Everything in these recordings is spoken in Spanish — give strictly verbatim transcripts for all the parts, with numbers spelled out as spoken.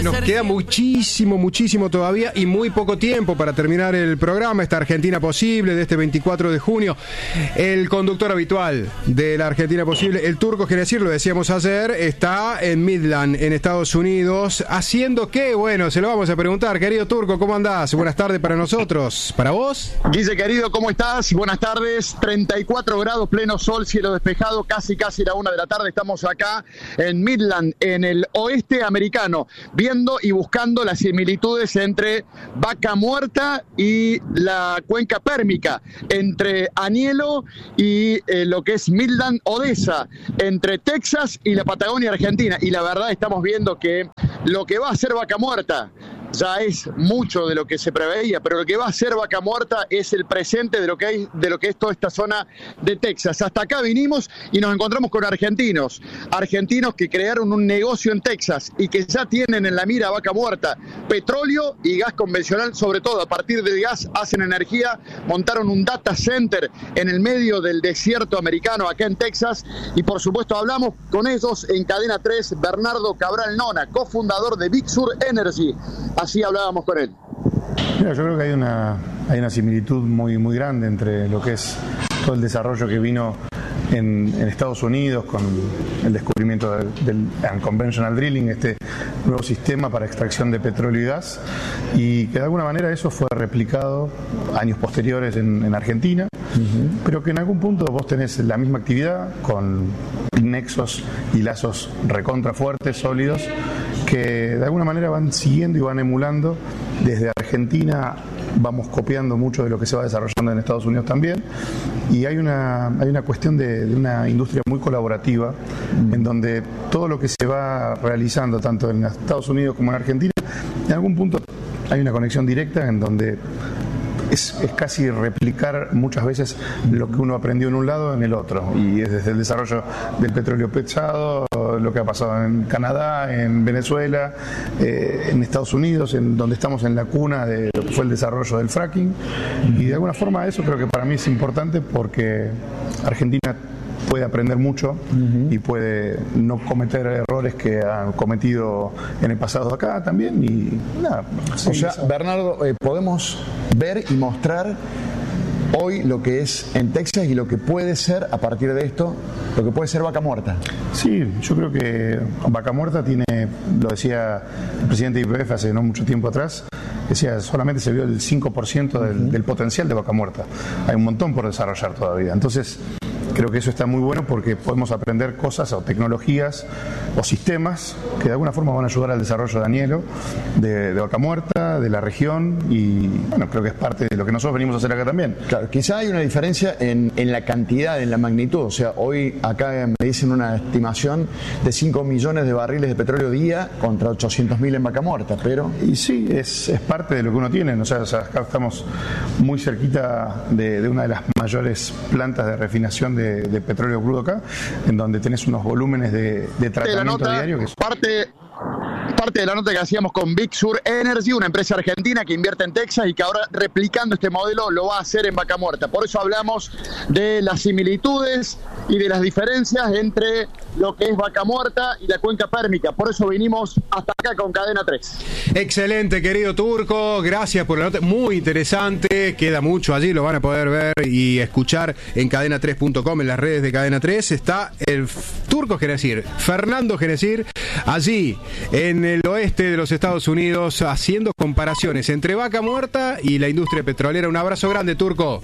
nos queda muchísimo, muchísimo todavía y muy poco tiempo para terminar el programa, esta Argentina Posible de este veinticuatro de junio. El conductor habitual de la Argentina Posible, el Turco Genacir, lo decíamos ayer, está en Midland, en Estados Unidos, haciendo qué, bueno, se lo vamos a preguntar. Querido Turco, ¿cómo andás? Buenas tardes para nosotros. ¿Para vos? Guille, querido, ¿cómo estás? Buenas tardes, treinta y cuatro grados, pleno sol, cielo despejado, casi casi la una de la tarde. Estamos acá en Midland, en el oeste americano, viendo y buscando las similitudes entre Vaca Muerta y la cuenca pérmica, entre Anielo y eh, lo que es Midland, Odessa, entre Texas y la Patagonia Argentina. Y la verdad estamos viendo que lo que va a ser Vaca Muerta ya es mucho de lo que se preveía, pero lo que va a ser Vaca Muerta es el presente de lo que hay, de lo que es toda esta zona de Texas. Hasta acá vinimos y nos encontramos con argentinos, argentinos que crearon un negocio en Texas y que ya tienen en la mira Vaca Muerta, petróleo y gas convencional, sobre todo a partir del gas hacen energía, montaron un data center en el medio del desierto americano acá en Texas y por supuesto hablamos con ellos en Cadena tres, Bernardo Cabral Nona, cofundador de Big Sur Energy. Así hablábamos con él. Mira, yo creo que hay una, hay una similitud muy, muy grande entre lo que es todo el desarrollo que vino en, en Estados Unidos con el descubrimiento del, del unconventional drilling, este nuevo sistema para extracción de petróleo y gas, y que de alguna manera eso fue replicado años posteriores en, en Argentina, uh-huh. pero que en algún punto vos tenés la misma actividad con nexos y lazos recontra fuertes, sólidos, que de alguna manera van siguiendo y van emulando. Desde Argentina vamos copiando mucho de lo que se va desarrollando en Estados Unidos también, y hay una, hay una cuestión de, de una industria muy colaborativa mm. en donde todo lo que se va realizando tanto en Estados Unidos como en Argentina, en algún punto hay una conexión directa en donde Es, es casi replicar muchas veces lo que uno aprendió en un lado en el otro, y es desde el desarrollo del petróleo pesado, lo que ha pasado en Canadá, en Venezuela, eh, en Estados Unidos, en donde estamos en la cuna de lo que fue el desarrollo del fracking, y de alguna forma eso creo que para mí es importante porque Argentina puede aprender mucho uh-huh. y puede no cometer errores que han cometido en el pasado acá también, y nada. Sí, o sea, eso. Bernardo, eh, podemos ver y mostrar hoy lo que es en Texas y lo que puede ser a partir de esto, lo que puede ser Vaca Muerta. Sí, yo creo que Vaca Muerta tiene, lo decía el presidente de I P F hace no mucho tiempo atrás, decía, solamente se vio el cinco por ciento del, uh-huh. del potencial de Vaca Muerta. Hay un montón por desarrollar todavía. Entonces, creo que eso está muy bueno porque podemos aprender cosas o tecnologías o sistemas que de alguna forma van a ayudar al desarrollo de Anielo, de, de Vaca Muerta, de la región, y bueno, creo que es parte de lo que nosotros venimos a hacer acá también. Claro, quizá hay una diferencia en, en la cantidad, en la magnitud. O sea, hoy acá me dicen una estimación de cinco millones de barriles de petróleo día contra ochocientos mil en Vaca Muerta, pero... Y sí, es, es parte de lo que uno tiene. O sea, o sea, acá estamos muy cerquita de, de una de las mayores plantas de refinación de De, de petróleo crudo acá, en donde tenés unos volúmenes de, de tratamiento de nota, diario que son... parte parte de la nota que hacíamos con Big Sur Energy, una empresa argentina que invierte en Texas y que ahora, replicando este modelo, lo va a hacer en Vaca Muerta. Por eso hablamos de las similitudes y de las diferencias entre lo que es Vaca Muerta y la cuenca pérmica. Por eso vinimos hasta acá con Cadena tres. Excelente, querido Turco, gracias por la nota, muy interesante, queda mucho allí, lo van a poder ver y escuchar en cadena tres punto com, en las redes de Cadena tres. Está el Turco Genacir, Fernando Genacir, allí en el oeste de los Estados Unidos, haciendo comparaciones entre Vaca Muerta y la industria petrolera. Un abrazo grande, Turco.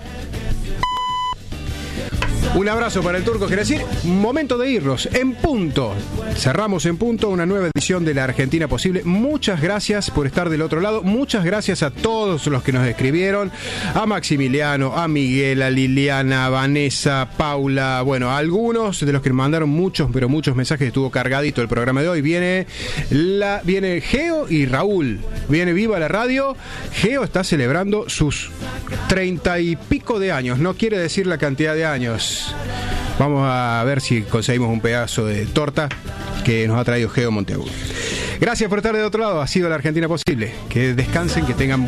Un abrazo para el Turco Genacir. Momento de irnos en punto. Cerramos en punto una nueva edición de la Argentina Posible. Muchas gracias por estar del otro lado. Muchas gracias a todos los que nos escribieron. A Maximiliano, a Miguel, a Liliana, a Vanessa, Paula. Bueno, a algunos de los que mandaron muchos, pero muchos mensajes. Estuvo cargadito el programa de hoy. Viene, la, viene Geo y Raúl. Viene Viva la Radio. Geo está celebrando sus treinta y pico de años. No quiere decir la cantidad de años. Vamos a ver si conseguimos un pedazo de torta que nos ha traído Geo Monteagudo. Gracias por estar de otro lado. Ha sido la Argentina Posible. Que descansen, que tengan